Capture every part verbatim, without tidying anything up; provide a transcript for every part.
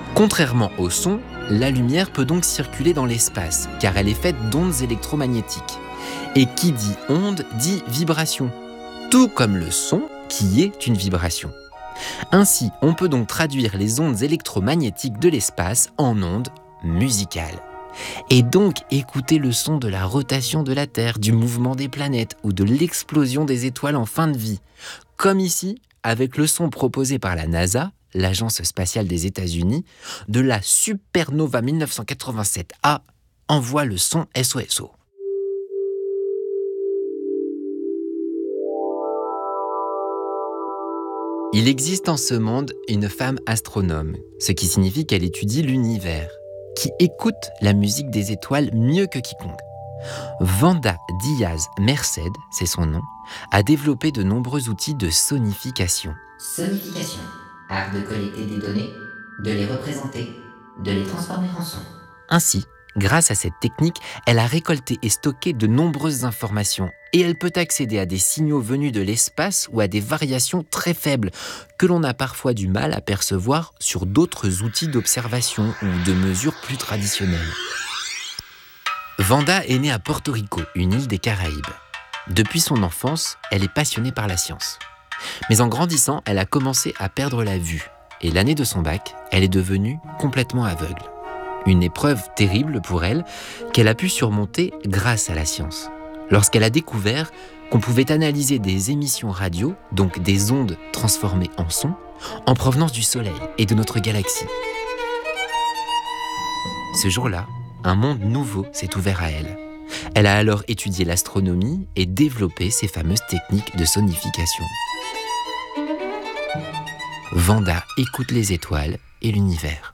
Contrairement au son, la lumière peut donc circuler dans l'espace, car elle est faite d'ondes électromagnétiques. Et qui dit onde dit vibration, tout comme le son qui est une vibration. Ainsi, on peut donc traduire les ondes électromagnétiques de l'espace en ondes musicales. Et donc écouter le son de la rotation de la Terre, du mouvement des planètes ou de l'explosion des étoiles en fin de vie. Comme ici, avec le son proposé par la NASA, l'Agence spatiale des États-Unis, de la supernova mille neuf cent quatre-vingt-sept A, envoie le son S O S O. Il existe en ce monde une femme astronome, ce qui signifie qu'elle étudie l'univers, qui écoute la musique des étoiles mieux que quiconque. Wanda Diaz Merced, c'est son nom, a développé de nombreux outils de sonification. Sonification, art de collecter des données, de les représenter, de les transformer en son. Ainsi, grâce à cette technique, elle a récolté et stocké de nombreuses informations et elle peut accéder à des signaux venus de l'espace ou à des variations très faibles que l'on a parfois du mal à percevoir sur d'autres outils d'observation ou de mesure plus traditionnels. Wanda est née à Porto Rico, une île des Caraïbes. Depuis son enfance, elle est passionnée par la science. Mais en grandissant, elle a commencé à perdre la vue et l'année de son bac, elle est devenue complètement aveugle. Une épreuve terrible pour elle qu'elle a pu surmonter grâce à la science. Lorsqu'elle a découvert qu'on pouvait analyser des émissions radio, donc des ondes transformées en son, en provenance du Soleil et de notre galaxie. Ce jour-là, un monde nouveau s'est ouvert à elle. Elle a alors étudié l'astronomie et développé ces fameuses techniques de sonification. Wanda écoute les étoiles et l'univers.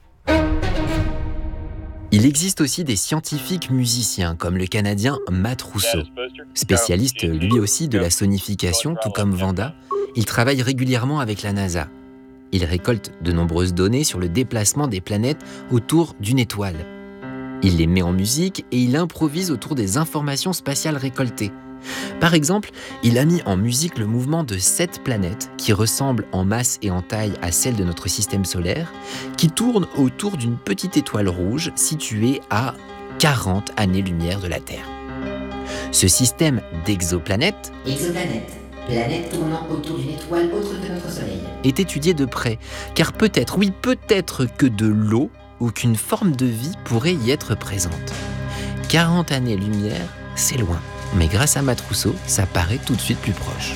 Il existe aussi des scientifiques musiciens comme le Canadien Matt Rousseau. Spécialiste lui aussi de la sonification, tout comme Wanda, il travaille régulièrement avec la NASA. Il récolte de nombreuses données sur le déplacement des planètes autour d'une étoile. Il les met en musique et il improvise autour des informations spatiales récoltées. Par exemple, il a mis en musique le mouvement de sept planètes qui ressemblent en masse et en taille à celles de notre système solaire, qui tournent autour d'une petite étoile rouge située à quarante années-lumière de la Terre. Ce système d'exoplanètes, Exoplanète, planète tournant autour d'une étoile autre que notre Soleil, est étudié de près, car peut-être, oui peut-être que de l'eau ou qu'une forme de vie pourrait y être présente. quarante années-lumière, c'est loin. Mais grâce à Matt Rousseau, ça paraît tout de suite plus proche.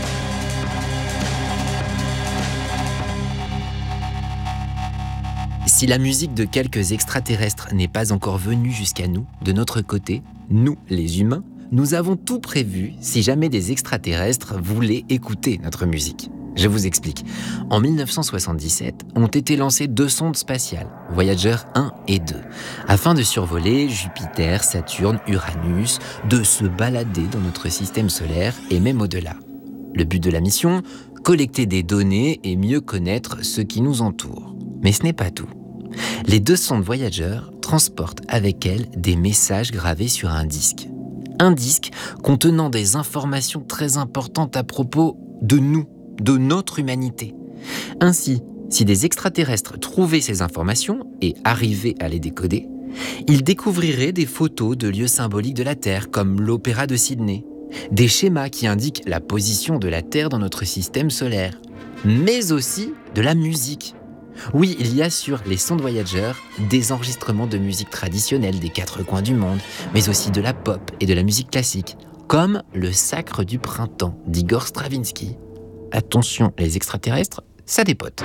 Si la musique de quelques extraterrestres n'est pas encore venue jusqu'à nous, de notre côté, nous, les humains, nous avons tout prévu si jamais des extraterrestres voulaient écouter notre musique. Je vous explique. En mille neuf cent soixante-dix-sept, ont été lancées deux sondes spatiales, Voyager un et deux, afin de survoler Jupiter, Saturne, Uranus, de se balader dans notre système solaire et même au-delà. Le but de la mission, collecter des données et mieux connaître ce qui nous entoure. Mais ce n'est pas tout. Les deux sondes Voyager transportent avec elles des messages gravés sur un disque. Un disque contenant des informations très importantes à propos de nous, de notre humanité. Ainsi, si des extraterrestres trouvaient ces informations et arrivaient à les décoder, ils découvriraient des photos de lieux symboliques de la Terre comme l'Opéra de Sydney, des schémas qui indiquent la position de la Terre dans notre système solaire, mais aussi de la musique. Oui, il y a sur les sondes Voyager des enregistrements de musique traditionnelle des quatre coins du monde, mais aussi de la pop et de la musique classique, comme le Sacre du printemps d'Igor Stravinsky. Attention, les extraterrestres, ça dépote.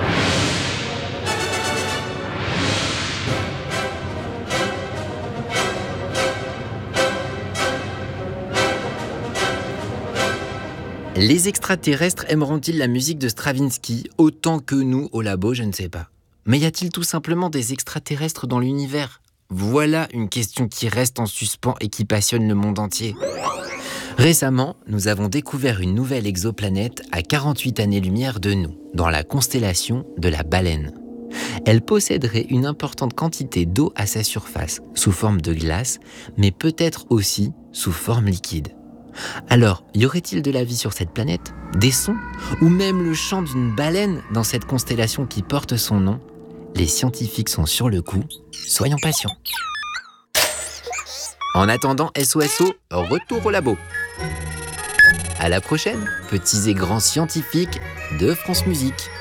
Les extraterrestres aimeront-ils la musique de Stravinsky autant que nous au labo, je ne sais pas. Mais y a-t-il tout simplement des extraterrestres dans l'univers ? Voilà une question qui reste en suspens et qui passionne le monde entier. Récemment, nous avons découvert une nouvelle exoplanète à quarante-huit années-lumière de nous, dans la constellation de la Baleine. Elle posséderait une importante quantité d'eau à sa surface, sous forme de glace, mais peut-être aussi sous forme liquide. Alors, y aurait-il de la vie sur cette planète ? Des sons ? Ou même le chant d'une baleine dans cette constellation qui porte son nom ? Les scientifiques sont sur le coup. Soyons patients. En attendant, S O S O, retour au labo. À la prochaine, petits et grands scientifiques de France Musique.